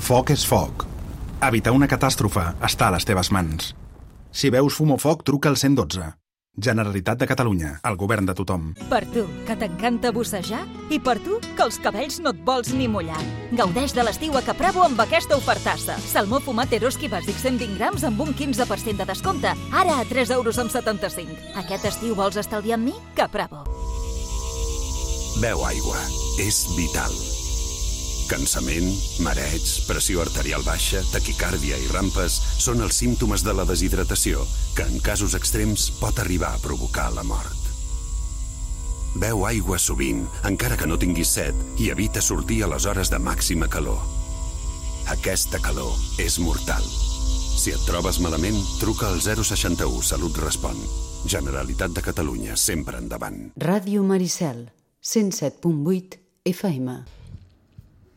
Foc és foc. Evitar una catàstrofe està a les teves mans. Si veus fum o foc, truca al 112. Generalitat de Catalunya, el govern de tothom. Per tu, que t'encanta bussejar, i per tu, que els cabells no et vols ni mullar. Gaudeix de l'estiu a Capravo amb aquesta ofertassa. Salmó fumat Eroski bàsic 120 grams amb un 15% de descompte, ara a 3,75 €. Aquest estiu vols estalviar amb mi? Capravo. Beu aigua. És vital. Cansament, mareig, pressió arterial baixa, taquicàrdia i rampes són els símptomes de la deshidratació, que en casos extrems pot arribar a provocar la mort. Beu aigua sovint, encara que no tinguis set, i evita sortir a les hores de màxima calor. Aquesta calor és mortal. Si et trobes malament, truca al 061 Salut Respon. Generalitat de Catalunya, sempre endavant. Ràdio Maricel, 107.8 FM.